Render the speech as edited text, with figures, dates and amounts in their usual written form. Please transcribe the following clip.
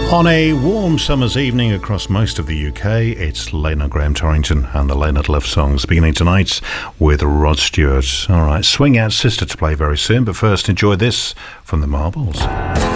On a warm summer's evening across most of the UK, it's Lena Graham Torrington and the Leonard Love Songs, beginning tonight with Rod Stewart. All right, Swing Out Sister to play very soon, but first enjoy this from the Marbles.